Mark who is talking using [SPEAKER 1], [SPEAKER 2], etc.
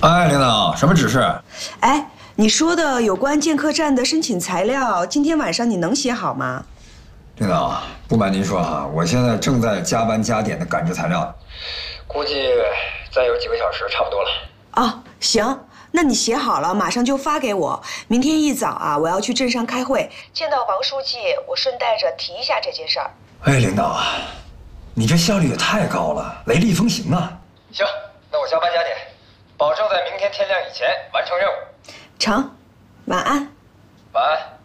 [SPEAKER 1] 哎，领导，什么指示？
[SPEAKER 2] 哎，你说的有关建客站的申请材料，今天晚上你能写好吗？
[SPEAKER 1] 领导，不瞒您说哈，我现在正在加班加点的赶制材料，估计再有几个小时差不多了。
[SPEAKER 2] 哦，行，那你写好了，马上就发给我。明天一早啊，我要去镇上开会，见到王书记，我顺带着提一下这件事儿。
[SPEAKER 1] 哎，领导啊，你这效率也太高了，雷厉风行啊！行，那我加班加点，保证在明天天亮以前完成任务。
[SPEAKER 2] 成，晚安。
[SPEAKER 1] 晚安。